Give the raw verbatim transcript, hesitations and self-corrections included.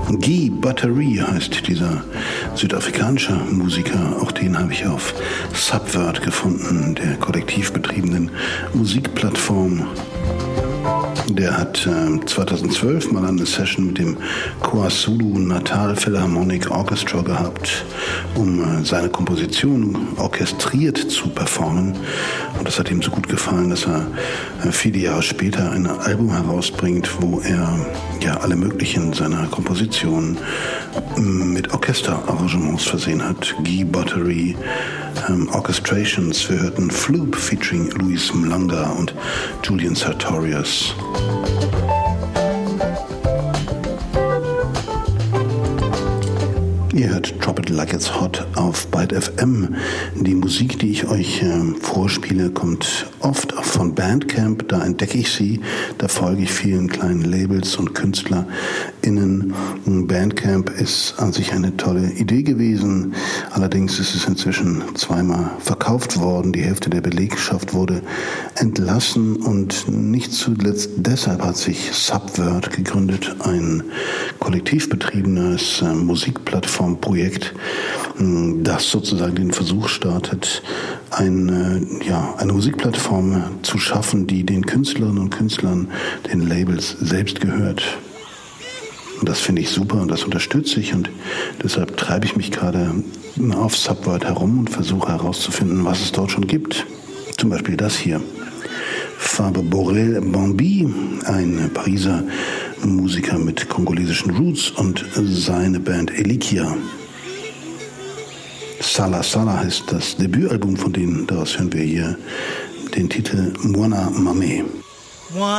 Guy Battery heißt dieser südafrikanische Musiker. Auch den habe ich auf Subvert gefunden, der kollektiv betriebenen Musikplattform. Der hat äh, zweitausendzwölf mal eine Session mit dem KwaZulu Natal Philharmonic Orchestra gehabt, um äh, seine Komposition orchestriert zu performen. Und das hat ihm so gut gefallen, dass er äh, viele Jahre später ein Album herausbringt, wo er ja alle möglichen seiner Kompositionen äh, mit Orchesterarrangements versehen hat. Guy Battery, ähm, Orchestrations. Wir hörten Floop featuring Luis Mlanga und Julian Sartorius. Ihr hört Drop It Like It's Hot auf Byte F M. Die Musik, die ich euch äh, vorspiele, kommt oft von Bandcamp. Da entdecke ich sie. Da folge ich vielen kleinen Labels und KünstlerInnen. Bandcamp ist an sich eine tolle Idee gewesen. Allerdings ist es inzwischen zweimal verkauft worden. Die Hälfte der Belegschaft wurde entlassen. Und nicht zuletzt deshalb hat sich Subvert gegründet. Ein kollektiv betriebenes äh, Musikplattform Projekt, das sozusagen den Versuch startet, eine, ja, eine Musikplattform zu schaffen, die den Künstlerinnen und Künstlern, den Labels selbst gehört. Und das finde ich super und das unterstütze ich und deshalb treibe ich mich gerade auf Subvert herum und versuche herauszufinden, was es dort schon gibt. Zum Beispiel das hier. Faber Borel Bambi, ein Pariser Musiker mit kongolesischen Roots und seine Band Elikia. Sala Sala heißt das Debütalbum von denen, daraus hören wir hier den Titel Mwana Mame.